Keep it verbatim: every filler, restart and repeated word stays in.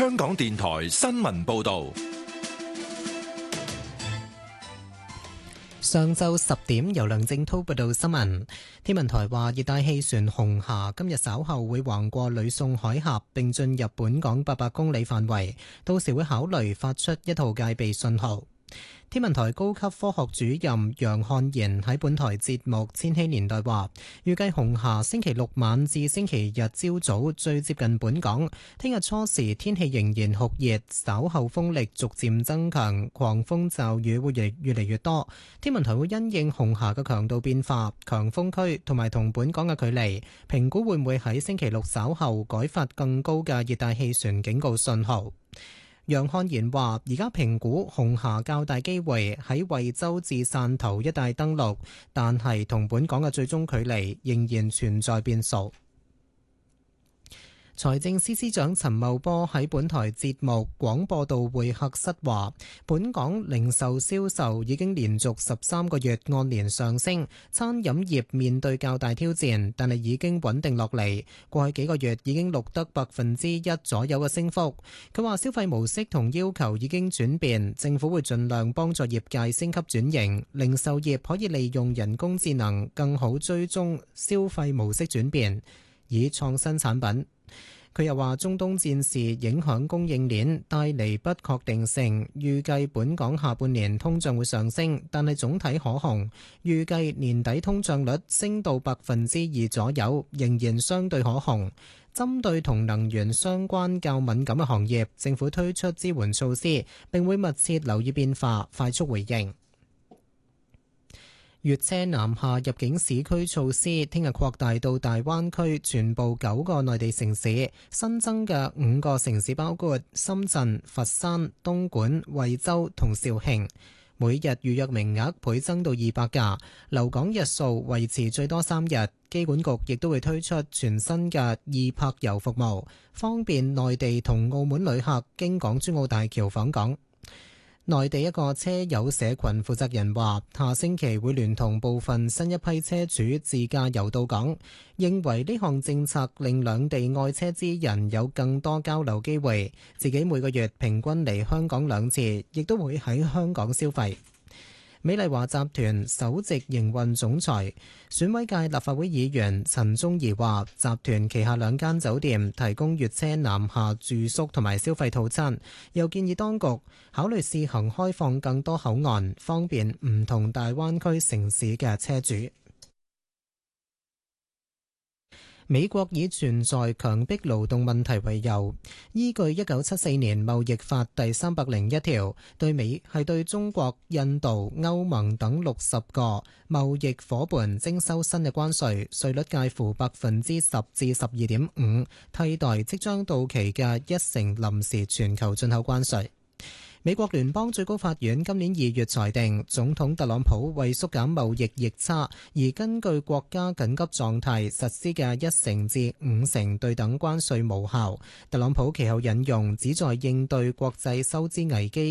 香港電台新聞報道。 上晝十點，由梁正滔報道新聞。天文台話，熱帶氣旋紅霞今日稍後會橫過呂宋海峽，並進入本港八百公里範圍，到時會考慮發出一號戒備信號。天文台高級科學主任楊漢賢喺本台節目《千禧年代》話，預計紅霞星期六晚至星期日朝早最接近本港，聽日初時天氣仍然酷熱，稍後風力逐漸增強，狂風驟雨會越越嚟越多。天文台會因應紅霞嘅強度變化、強風區同埋同本港嘅距離，評估會唔會喺星期六稍後改發更高嘅熱帶氣旋警告信號。楊漢賢話：而家評估紅霞較大機會喺惠州至汕頭一帶登陸，但係同本港嘅最終距離仍然存在變數。財政司司長陳茂波喺本台節目廣播道會客室話，本港零售銷售已經連續十三個月按年上升，餐飲業面對較大挑戰，但係已經穩定落嚟。過去幾個月已經錄得百分之一左右嘅升幅。佢話消費模式同要求已經轉變，政府會盡量幫助業界升級轉型，零售業可以利用人工智能更好追蹤消費模式轉變，以創新產品。佢又話：中東戰事影響供應鏈，帶嚟不確定性。預計本港下半年通脹會上升，但係總體可控。預計年底通脹率升到百分之二左右，仍然相對可控。針對同能源相關較敏感嘅行業，政府推出支援措施，並會密切留意變化，快速回應。粵車南下入境市區措施聽日擴大到大灣區全部九個內地城市，新增嘅五個城市包括深圳、佛山、東莞、惠州同肇慶。每日預約名額倍增到二百架，留港日數維持最多三日。機管局亦都會推出全新嘅易泊遊服務，方便內地同澳門旅客經港珠澳大橋訪港。內地一個車友社群負責人話，下星期會聯同部分新一批車主自駕遊到港，認為呢項政策令兩地愛車之人有更多交流機會，自己每個月平均嚟香港兩次，亦都會喺香港消費。美麗華集團首席營運總裁、選委界立法會議員陳宗儀話，集團旗下兩間酒店提供粵車南下住宿同埋消費套餐，又建議當局考慮試行開放更多口岸，方便唔同大灣區城市嘅車主。美國以存在強迫勞動問題為由，依據一九七四年貿易法第三百零一條，對美係對中國、印度、歐盟等六十個貿易夥伴徵收新嘅關稅，稅率介乎百分之十至十二點五，替代即將到期嘅一成臨時全球進口關稅。美國聯邦最高法院今年二月裁定，總統特朗普為縮減貿易逆差而根據國家緊急狀態實施嘅一成至五成對等關稅無效。特朗普其後引用旨在應對國際收支危機